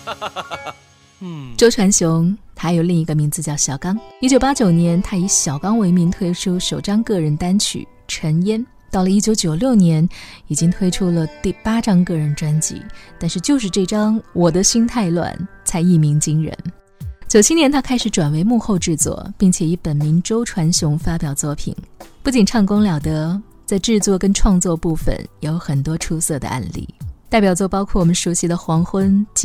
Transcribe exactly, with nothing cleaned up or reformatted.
周传雄他有另一个名字叫小刚。一九八九年他以小刚为名推出首张个人单曲《尘烟》，到了一九九六年已经推出了第八张个人专辑，但是就是这张《我的心太乱》才一鸣惊人。九七年他开始转为幕后制作，并且以本名周传雄发表作品，不仅唱功了得，在制作跟创作部分有很多出色的案例，代表作包括我们熟悉的《黄昏》、